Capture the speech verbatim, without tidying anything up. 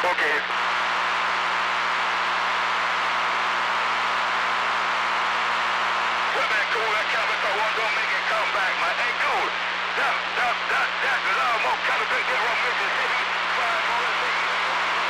Okay. Well, man, cool. That Capital One don't make it come back, man. Hey, cool. That, that, that, that's a lot more Capital One mission.